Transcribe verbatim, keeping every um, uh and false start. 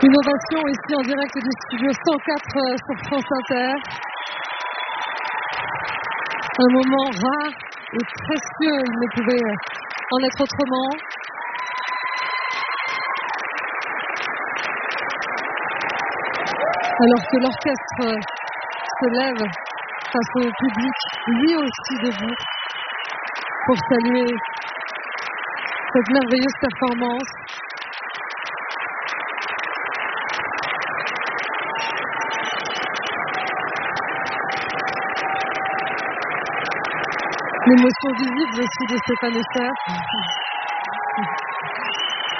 Une ovation ici en direct du studio cent quatre euh, sur France Inter. Un moment rare et précieux, il ne pouvait en être autrement. Alors que l'orchestre se lève face au public, lui aussi debout, pour saluer cette merveilleuse performance. L'émotion visible aussi de Stéphane Ester.